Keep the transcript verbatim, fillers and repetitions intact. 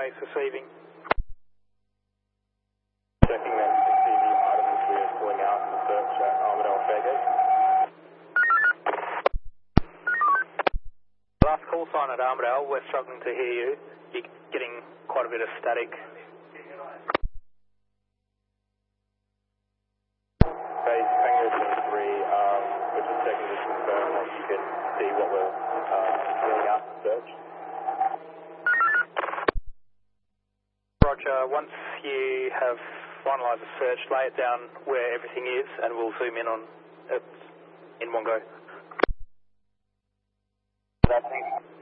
base receiving. Checking that six E V items we are pulling out in the search at Armadale Fairgate. Last call sign at Armadale, we're struggling to hear you. You're getting quite a bit of static. Base Tango twenty-three, um, we're just checking to confirm that you can see what we're uh, pulling out in the search. Roger, once you have finalised the search, lay it down where everything is and we'll zoom in on it in one go. That's